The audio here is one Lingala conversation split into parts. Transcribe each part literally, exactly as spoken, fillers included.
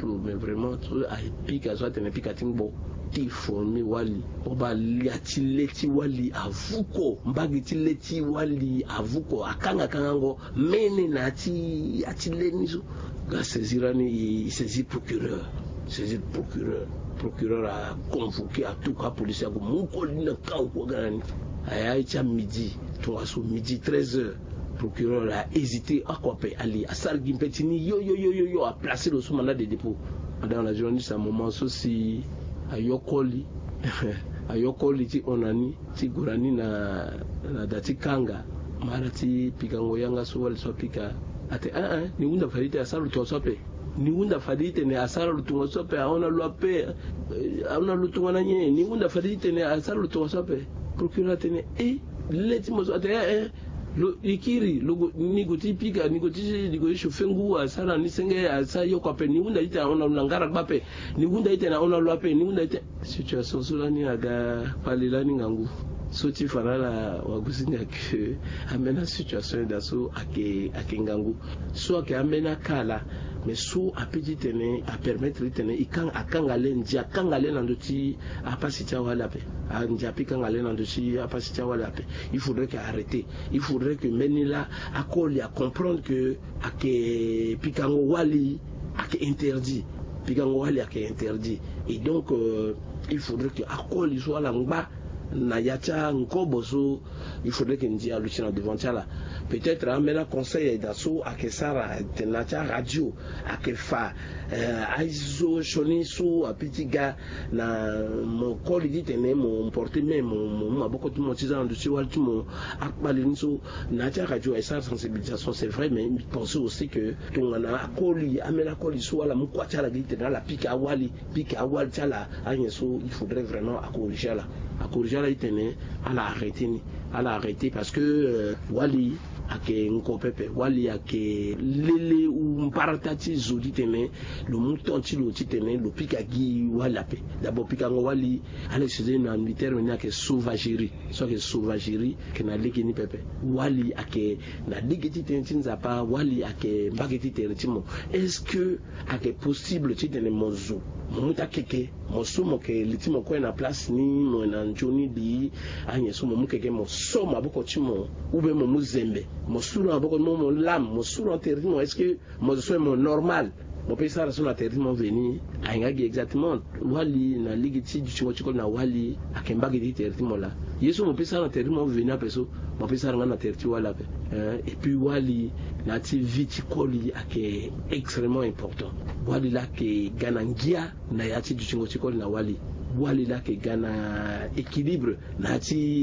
flow mais vraiment tu a pika soit tene pika timbo ti former wali oba liati leti wali avuko mbagi ti leti wali avuko akanga kango mene na ti ati lenizo ga saisirani il saisit procureur saisit procureur procureur a convoqué à tout cas policier ko muko dina kan ko ganani aya cha midi to aso midi treize heures procureur a hésité à quoi payer ali asal gimpetini yo yo yo yo yo a placé le sous mandat de dépôt dans la journaliste à moment aussi ayokoli ayokoli ti onani ti gurani na na dati kanga mara ti pikango yanga so wal so pika ate ah ah ni unda farite asal to so pe ni unda farite ne asal to so pe ona lo pe ona lo to na nye ni unda farite ne asal to so pe procureur tene e leti mo so ate eh lo ikiri lo nigoti pika nigoti digo shofengu asara ni senge asa yoko pe ni unda ita ona ngara bape ni unda ita na ona lo pe ni unda ita situation solani aga palilani ngangu soti farala wagusinga ke amena situation daso ake ake ngangu so ake amena kala mais so apeti tene a permettre tene ikang akanga lenja akanga lena ndoti apasi cha wala pe a njapi kanga lena ndoti apasi cha wala pe il faudrait que arrêter il faudrait que menila akoli à comprendre que ake pikango wali ake interdit pikango wali ake interdit et donc euh, il faudrait que akoli soit là ngba na yacha nkoboso il faudrait que ndi aluchina devant là peut-être amena conseil d'asso akesara tenacha radio akefa euh, aizo shoni so apitiga na mo koli ditene mo porter même mo maboko tout mo tiza nduchi walti mo akbalini so nacha radio et sa sensibilisation c'est vrai mais il pense aussi que tongana koli amena koli so wala mo kwacha la ditene la pika wali pika wali chala anyeso il faudrait vraiment corriger là à corriger là itene à la arrêter ni à la arrêter parce que euh, wali ake nkopepe wali ake lele ou mparatati zodi tene le mouton ti lo ti tene lo pika gi wala pe d'abord pika ngo wali ale chez na militaire mena ake sauvagerie so que sauvagerie que na leki ni pepe wali ake na digiti tene tinza pa wali ake mbageti tene timo est-ce que ake possible ti tene mozo muta keke mosumo ke litimo ko na place ni mo na njoni di anye so mo keke mo so maboko timo ube mo muzembe mo suru aboko mo mo lam mo suru terrimo est-ce que mo so mo normal mo pesa sur la terrimo veni ainga exactement wali na ligiti du chingo chiko na wali akemba gi terrimo la yeso mo pesa na terrimo veni apeso mo pesa na terrimo wala pe et puis wali na ti viti koli ake extrêmement important wali la ke ganangia na yati du chingo chiko na wali wali la ke gana équilibre na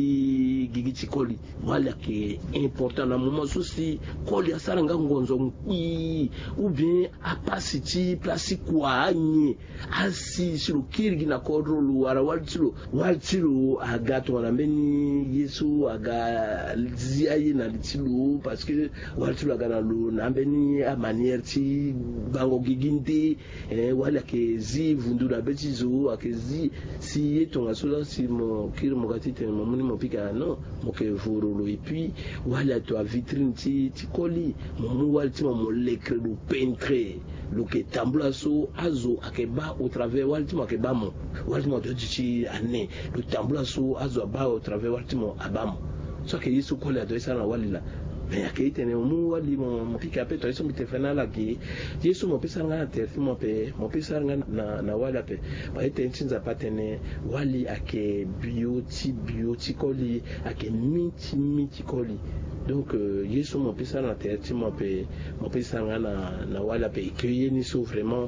ti gigi koli wali ke important na moment souci koli asaranga ngonzo nki ou bien apasi ti place kwa ni asi silo kirgi na kodro lu ara wali tilo wali tilo agato na mbeni yesu aga ziayi na tilo parce que wali tilo aga na lu na mbeni a manière ti bango giginte eh, wali ke zi vundu na betizo akezi si etonga sola si mo kiri mo gatite mo muni mo pika non mo ke vorolo et puis wala to a vitrine ti ti koli mo mu wala ti mo lekre do peintre lo ke tambula so azo akeba au travers wala ti mo akeba mo wala ti mo do ti ane lo tambula so azo ba au travers wala ti mo abamo so ke yesu koli ado isa na wali la mais akite ne mu wali mo pika pe to eso mitefana la ki yesu mo pesa nga terfi mo pe mo pesa nga na na wala pe ba ite nchinza patene wali ake beauty beauty koli ake miti miti koli donc euh, yesu mo pesa na terfi mo pe mo pesa nga na na wala pe que yeni so vraiment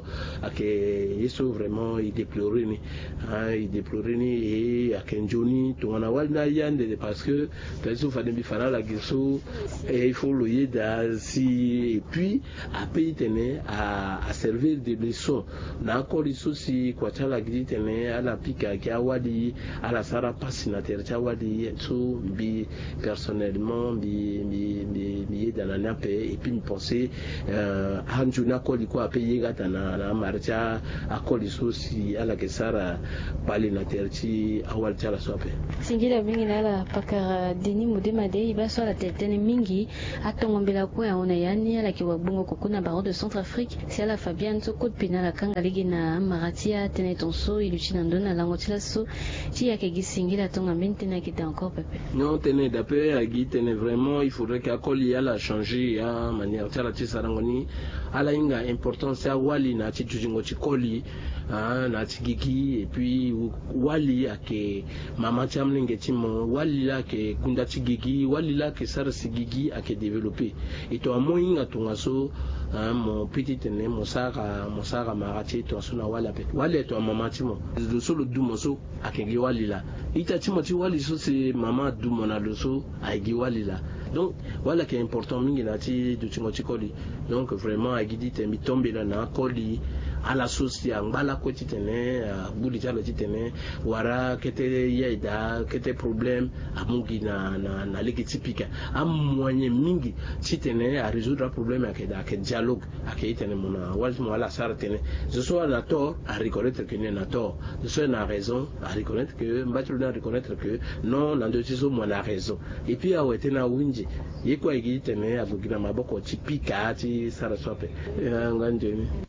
ake yesu vraiment il déplorer ni hein il déplorer ni et ake njoni to na wali na yande parce que tazo fa de bi fana la giso et il faut le yéda si et puis après tenir à, à servir de leçons na encore ici si quoi chala gidi tenir à la pika qui a wadi à la sara passinateur qui a wadi so bi personnellement bi bi bi bi yéda na nape et puis me penser euh anjuna koli ko payer gata na na marcha à koli so si à la kesara bali na terti awal chala sope singila mingi na la paka deni mudema dei ba so la tetene mingi mingi atongombela ko ya ona yani ala ki wabungo kokuna baro de Centrafrique si ala Fabian to kod pinala kanga ligi na maratia tene tonso iluchina ndona lango tila so ti ya ke gisingila tonga mentena ki encore pepe non tene d'après agi tene vraiment il faudrait qu'akoli ala changer ya manière tala ti sarangoni ala inga importance ya wali na ti tujingo ti koli ah na ti gigi et puis wali ake mama ti amlenge ti mo wali la ke kunda ti gigi wali la ke sara si gigi ake développer et to amo inga tonga so ah, mon petit tene mo sara mo sara marati to so na wala pe wali to mama ti mo do so lo du mo so ake gi wali la ita ti mo ti wali so c'est mama du mo na lo so a gi wali la donc voilà qui est important mingi na ti du tingo ti koli donc vraiment a gi dit mi tombe la na koli à la sauce ya ngala ko ti tene buli ti ala ti tene wara kete yeda kete problème amungi na na na leki tipika am moyen mingi ti tene à résoudre problème avec da ke dialogue avec tene mona wal mo ala sar tene je sois na tort à reconnaître que ne na tort je sois na raison à reconnaître que mbatu na reconnaître que non na de tiso mo na raison et puis a wete na winji yeko igi tene abugina maboko ti pika ti sara sope nganje